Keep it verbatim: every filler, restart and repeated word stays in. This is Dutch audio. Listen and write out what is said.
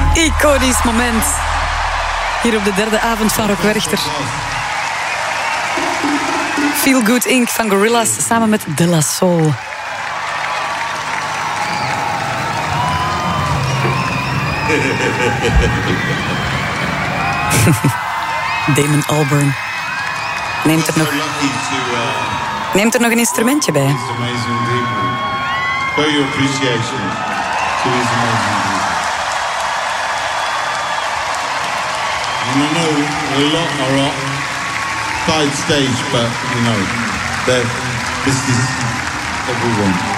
Iconisch moment. Hier op de derde avond van Rock Werchter. Feel Good Incorporated van Gorillaz samen met De La Soul. Damon Albarn. Neemt er nog, neemt er nog een instrumentje bij. Show your appreciation to these amazing people. And I know a lot are up side stage, but you know, this is everyone.